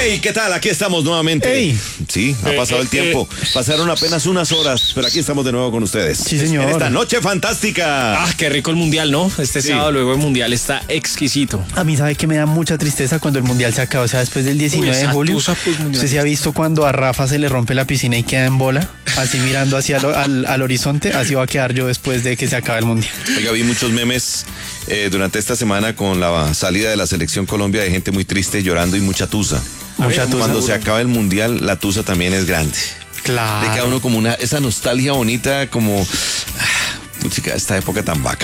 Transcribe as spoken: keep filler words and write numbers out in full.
Hey, ¿qué tal? Aquí estamos nuevamente. Hey. Sí, ha Eh, pasado eh, el tiempo. eh. Pasaron apenas unas horas, pero aquí estamos de nuevo con ustedes. Sí, señor. En esta noche fantástica. Ah, qué rico el mundial, ¿no? Este Sí. sábado luego el mundial está exquisito. A mí sabe que me da mucha tristeza cuando el mundial se acaba, o sea, después del diecinueve de esa julio. tusa, pues, mundial. ¿Usted se ha visto cuando a Rafa se le rompe la piscina y queda en bola? Así mirando hacia lo- al, al horizonte, así va a quedar yo después de que se acabe el mundial. Oiga, vi muchos memes eh, durante esta semana con la salida de la selección Colombia de gente muy triste, llorando y mucha tusa. Mucha tusa. Cuando se acaba el mundial, la tusa también es grande. Claro. Le queda a uno como una, esa nostalgia bonita, como, ah, música, esta época tan bacana.